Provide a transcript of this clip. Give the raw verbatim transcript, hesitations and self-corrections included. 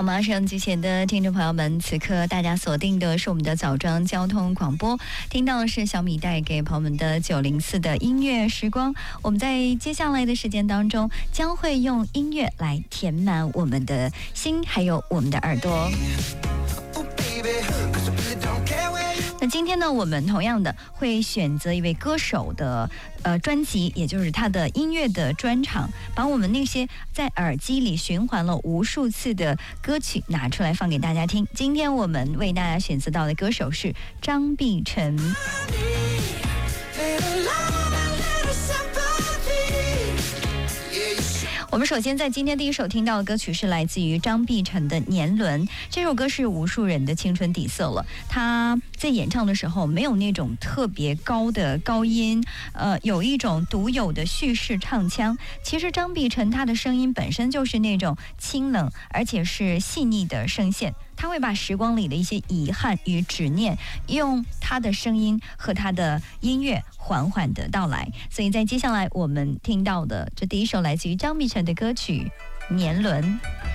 好吗？收音机前的听众朋友们，此刻大家锁定的是我们的早装交通广播，听到的是小米带给朋友们的九零四的音乐时光。我们在接下来的时间当中，将会用音乐来填满我们的心，还有我们的耳朵。那今天呢，我们同样的会选择一位歌手的呃专辑，也就是他的音乐的专场，把我们那些在耳机里循环了无数次的歌曲拿出来放给大家听。今天我们为大家选择到的歌手是张碧晨。我们首先在今天第一首听到的歌曲是来自于张碧晨的《年轮》，这首歌是无数人的青春底色了。他在演唱的时候没有那种特别高的高音，呃，有一种独有的叙事唱腔。其实张碧晨他的声音本身就是那种清冷而且是细腻的声线，他会把时光里的一些遗憾与执念，用他的声音和他的音乐缓缓的到来。所以在接下来我们听到的这第一首来自于张碧晨的歌曲《年轮》。